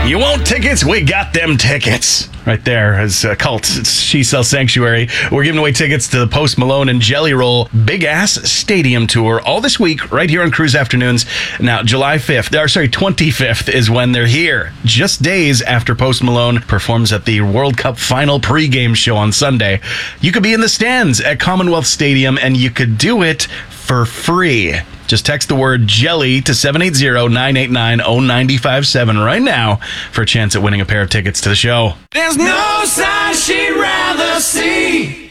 You want tickets? We got them tickets. Right there as a cult. It's She Sells Sanctuary. We're giving away tickets to the Post Malone and Jelly Roll Big Ass Stadium Tour all this week right here on Cruise Afternoons. Now, July 25th is when they're here. Just days after Post Malone performs at the World Cup final pregame show on Sunday. You could be in the stands at Commonwealth Stadium and you could do it for free. Just text the word jelly to 780-989-0957 right now for a chance at winning a pair of tickets to the show. There's no sign she'd rather see.